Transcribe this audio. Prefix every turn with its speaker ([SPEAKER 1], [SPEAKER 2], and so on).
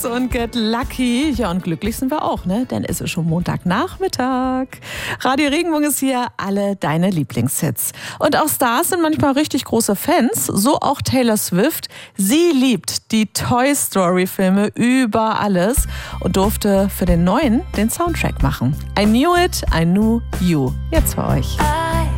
[SPEAKER 1] Box und Get Lucky. Ja, und glücklich sind wir auch, ne? Denn es ist schon Montagnachmittag. Radio Regenbogen ist hier, alle deine Lieblingshits. Und auch Stars sind manchmal richtig große Fans, so auch Taylor Swift. Sie liebt die Toy Story Filme über alles und durfte für den neuen den Soundtrack machen. I Knew It, I Knew You. Jetzt für euch.